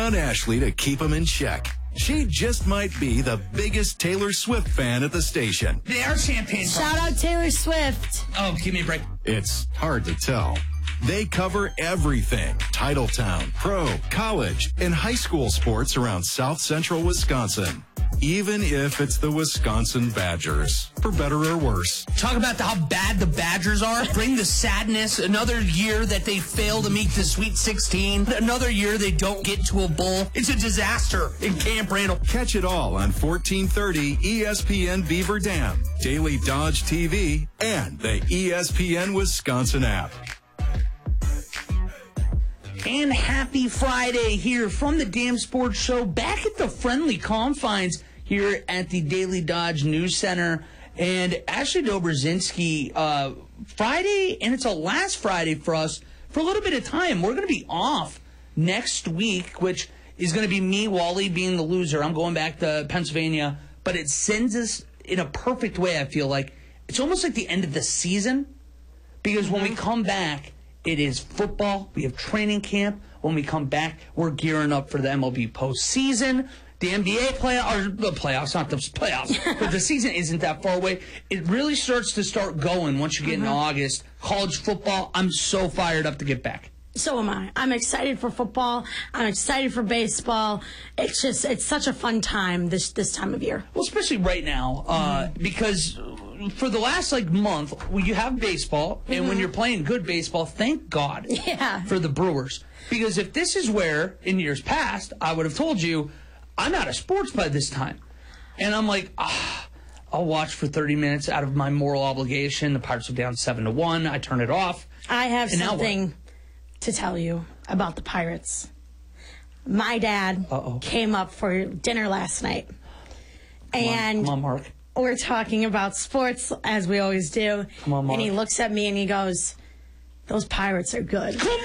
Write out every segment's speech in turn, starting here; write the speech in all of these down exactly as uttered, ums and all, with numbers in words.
on Ashley to keep him in check. She just might be the biggest Taylor Swift fan at the station. They are champagne. Shout out Taylor Swift. Oh, give me a break. It's hard to tell. They cover everything. Titletown, pro, college, and high school sports around South Central Wisconsin. Even if it's the Wisconsin Badgers, for better or worse. Talk about the, how bad the Badgers are. Bring the sadness. Another year that they fail to meet the Sweet sixteen. Another year they don't get to a bowl. It's a disaster in Camp Randall. Catch it all on fourteen thirty E S P N Beaver Dam, Daily Dodge T V, and the E S P N Wisconsin app. And happy Friday here from the Dam Sports Show, back at the friendly confines here at the Daily Dodge News Center. And Ashley Dobrzinski, uh, Friday, and it's a last Friday for us for a little bit of time. We're going to be off next week, which is going to be me, Wally, being the loser. I'm going back to Pennsylvania. But it sends us in a perfect way, I feel like. It's almost like the end of the season, because when we come back, it is football. We have training camp. When we come back, we're gearing up for the M L B postseason. The N B A playoffs, or the playoffs, not the playoffs, but the season isn't that far away. It really starts to start going once you get mm-hmm. into August. College football, I'm so fired up to get back. So am I. I'm excited for football. I'm excited for baseball. It's just, it's such a fun time this this time of year. Well, especially right now, uh, mm-hmm. because for the last, like, month, well, you have baseball, and mm-hmm. when you're playing good baseball, thank God yeah. for the Brewers. Because if this is where, in years past, I would have told you, I'm out of sports by this time. And I'm like, ah, I'll watch for thirty minutes out of my moral obligation. The Pirates are down seven to one. I turn it off. I have and something to tell you about the Pirates. My dad Uh-oh. came up for dinner last night. Come and on. Come on, Mark. We're talking about sports, as we always do. Come on, Mark. And he looks at me and he goes, those Pirates are good. Come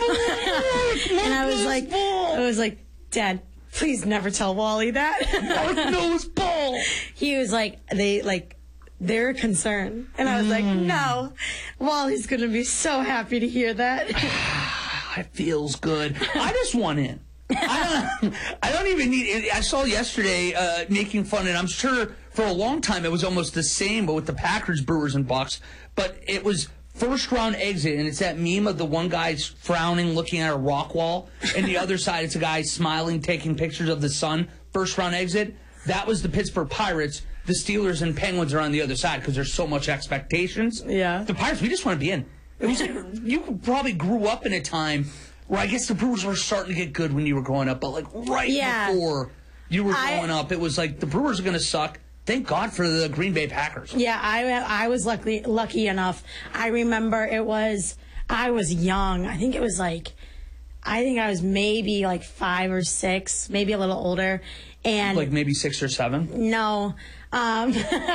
on, and I was like, I was like, Dad, please never tell Wally that. Mark knows ball. He was like, they like, they're concerned. And I was mm. like, no, Wally's going to be so happy to hear that. It feels good. I just want in. I don't, I don't even need it. I saw yesterday uh, making fun, and I'm sure for a long time it was almost the same, but with the Packers, Brewers, and Bucks. But it was first round exit, and it's that meme of the one guy's frowning, looking at a rock wall, and the other side it's a guy smiling, taking pictures of the sun. First round exit. That was the Pittsburgh Pirates. The Steelers and Penguins are on the other side because there's so much expectations. Yeah. The Pirates, we just want to be in. It was like, you probably grew up in a time where I guess the Brewers were starting to get good when you were growing up, but like right yeah. before you were I, growing up, it was like the Brewers are going to suck. Thank God for the Green Bay Packers. Yeah, I I was lucky lucky enough. I remember it was I was young. I think it was like I think I was maybe like five or six, maybe a little older, and like maybe six or seven. No. Um,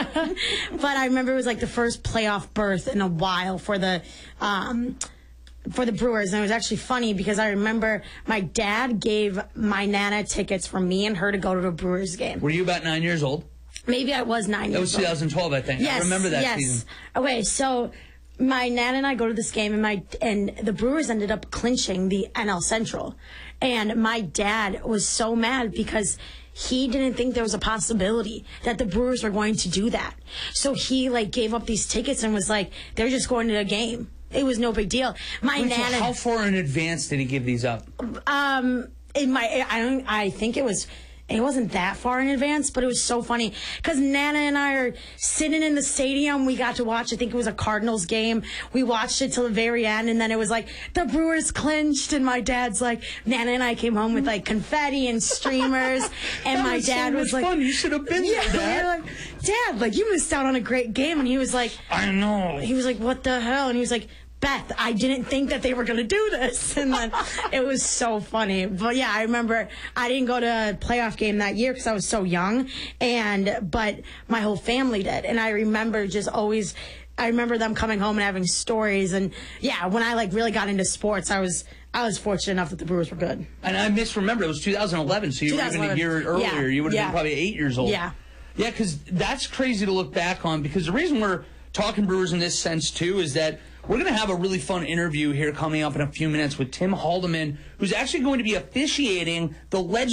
but I remember it was like the first playoff berth in a while for the um, for the Brewers, and it was actually funny because I remember my dad gave my Nana tickets for me and her to go to a Brewers game. Were you about nine years old? Maybe I was nine that years old. That was twenty twelve, I think. Yes, I remember that yes. season. Okay, so my Nana and I go to this game, and my and the Brewers ended up clinching the N L Central, and my dad was so mad because he didn't think there was a possibility that the Brewers were going to do that. So he like gave up these tickets and was like, they're just going to a game. It was no big deal. My Wait, Nana. So how far in advance did he give these up? Um, in my, I don't, I think it was. It wasn't that far in advance, but it was so funny because Nana and I are sitting in the stadium. We got to watch, I think it was a Cardinals game. We watched it till the very end, and then it was like the Brewers clinched, and my dad's like, Nana and I came home with like confetti and streamers, and my was dad so was much like, fun. You should have been yeah, there, Dad. We were like, Dad, like you missed out on a great game, and he was like, I know. He was like, what the hell? And he was like, Beth, I didn't think that they were going to do this. And then it was so funny. But yeah, I remember I didn't go to a playoff game that year because I was so young. And but my whole family did. And I remember just always, I remember them coming home and having stories. And yeah, when I like really got into sports, I was I was fortunate enough that the Brewers were good. And I misremembered, it was two thousand eleven, so you were even a year earlier. Yeah. You would have yeah. been probably eight years old. Yeah. Yeah, because that's crazy to look back on, because the reason we're talking Brewers in this sense, too, is that we're going to have a really fun interview here coming up in a few minutes with Tim Haldeman, who's actually going to be officiating the Legends